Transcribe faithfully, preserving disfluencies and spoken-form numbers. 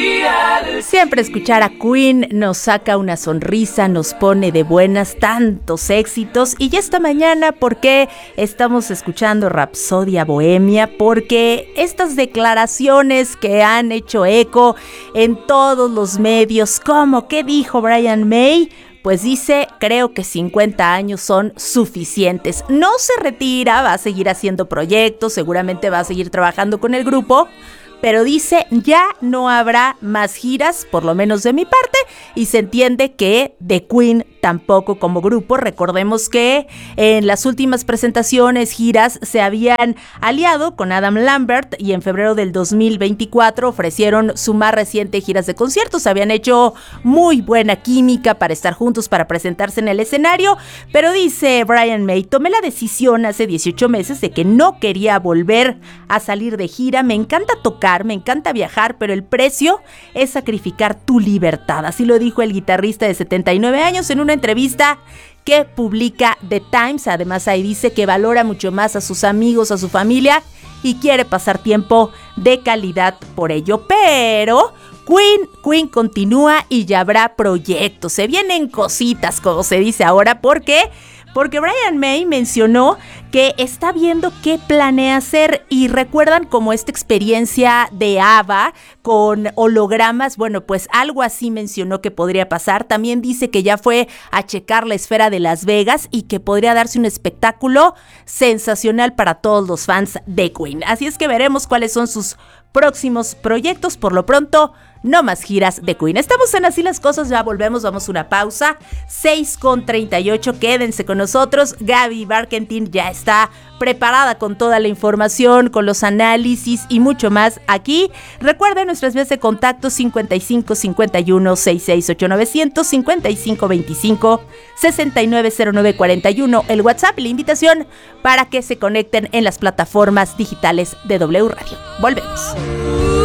Siempre escuchar a Queen nos saca una sonrisa, nos pone de buenas, tantos éxitos. Y ya esta mañana, ¿por qué estamos escuchando Rapsodia Bohemia? Porque estas declaraciones que han hecho eco en todos los medios, como ¿qué dijo Brian May? Pues dice, creo que cincuenta años son suficientes. No se retira, va a seguir haciendo proyectos, seguramente va a seguir trabajando con el grupo, pero dice, ya no habrá más giras, por lo menos de mi parte, y se entiende que The Queen tampoco como grupo. Recordemos que en las últimas presentaciones, giras, se habían aliado con Adam Lambert y en febrero del dos mil veinticuatro ofrecieron su más reciente giras de conciertos. Habían hecho muy buena química para estar juntos, para presentarse en el escenario, pero dice Brian May, tomé la decisión hace dieciocho meses de que no quería volver a salir de gira. Me encanta tocar, me encanta viajar, pero el precio es sacrificar tu libertad. Así lo dijo el guitarrista de setenta y nueve años en una entrevista que publica The Times. Además, ahí dice que valora mucho más a sus amigos, a su familia y quiere pasar tiempo de calidad por ello. Pero Queen, Queen continúa y ya habrá proyectos. Se vienen cositas, como se dice ahora, porque Porque Brian May mencionó que está viendo qué planea hacer, y recuerdan como esta experiencia de ABBA con hologramas. Bueno, pues algo así mencionó que podría pasar. También dice que ya fue a checar la esfera de Las Vegas y que podría darse un espectáculo sensacional para todos los fans de Queen. Así es que veremos cuáles son sus próximos proyectos. Por lo pronto, no más giras de Queen. Estamos en Así las Cosas, ya volvemos, vamos a una pausa. seis con treinta y ocho, quédense con nosotros. Gaby Barkentin ya está preparada con toda la información, con los análisis y mucho más aquí. Recuerden nuestras vías de contacto: cincuenta y cinco cincuenta y uno sesenta y seis ochenta y nueve cien, cincuenta y cinco veinticinco sesenta y nueve cero nueve cuarenta y uno, el WhatsApp y la invitación para que se conecten en las plataformas digitales de W Radio. Volvemos.